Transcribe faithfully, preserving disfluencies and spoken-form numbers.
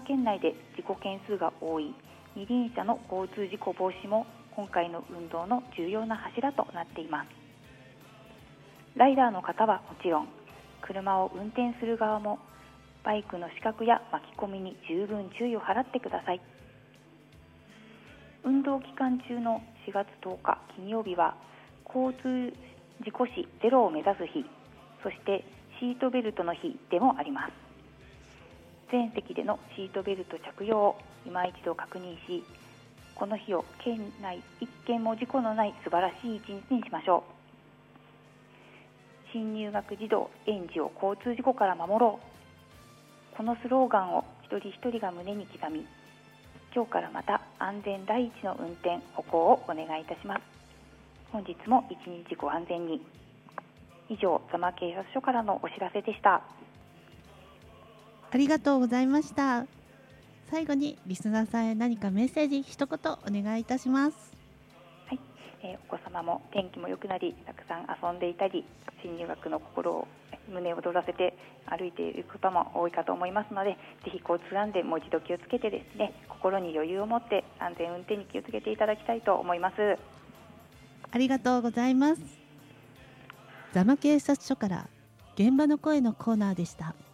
県内で事故件数が多い二輪車の交通事故防止も今回の運動の重要な柱となっています。ライダーの方はもちろん、車を運転する側もバイクの死角や巻き込みに十分注意を払ってください。運動期間中のしがつとおか金曜日は交通事故死ゼロを目指す日、そしてシートベルトの日でもあります。全席でのシートベルト着用を今一度確認し、この日を県内一件も事故のない素晴らしい一日にしましょう。新入学児童園児を交通事故から守ろう、このスローガンを一人一人が胸に刻み、今日からまた安全第一の運転歩行をお願いいたします。本日も一日ご安全に。以上、座間警察署からのお知らせでした。 ありがとうございました。最後にリスナーさんへ何かメッセージ一言お願いいたします。 はい、えー、お子様も天気も良くなり、たくさん遊んでいたり、新入学の心を胸を躍らせて歩いている方も多いかと思いますので、ぜひ交通安全もう一度気をつけてですね、心に余裕を持って安全運転に気をつけていただきたいと思います。 ありがとうございます。座間警察署から現場の声のコーナーでした。